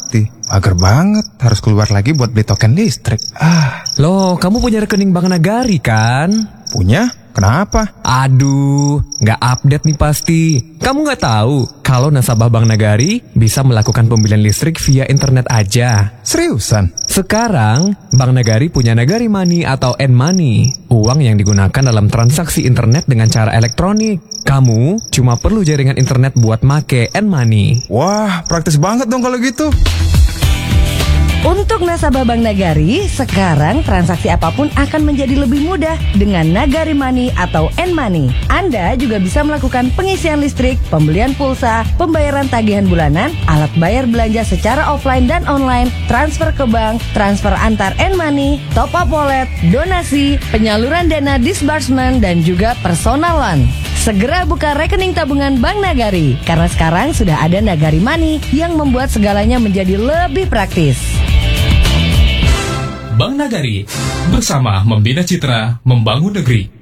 mati. Mager banget, harus keluar lagi buat beli token listrik. Loh, kamu punya rekening Bank Nagari kan? Punya? Kenapa? Aduh, nggak update nih pasti. Kamu nggak tahu kalau nasabah Bank Nagari bisa melakukan pembelian listrik via internet aja. Seriusan? Sekarang, Bank Nagari punya Nagari Money atau N-Money, uang yang digunakan dalam transaksi internet dengan cara elektronik. Kamu cuma perlu jaringan internet buat make N-Money. Wah, praktis banget dong kalau gitu. Untuk nasabah Bank Nagari, sekarang transaksi apapun akan menjadi lebih mudah dengan Nagari Money atau N-Money. Anda juga bisa melakukan pengisian listrik, pembelian pulsa, pembayaran tagihan bulanan, alat bayar belanja secara offline dan online, transfer ke bank, transfer antar N-Money, top up wallet, donasi, penyaluran dana disbursement, dan juga personal loan. Segera buka rekening tabungan Bank Nagari, karena sekarang sudah ada Nagari Money yang membuat segalanya menjadi lebih praktis. Bank Nagari, bersama membina citra, membangun negeri.